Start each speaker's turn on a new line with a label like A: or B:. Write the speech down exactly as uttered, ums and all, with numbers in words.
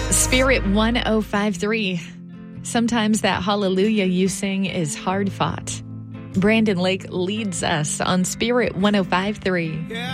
A: Spirit one oh five three. Sometimes that hallelujah you sing is hard fought. Brandon Lake leads us on Spirit one oh five three.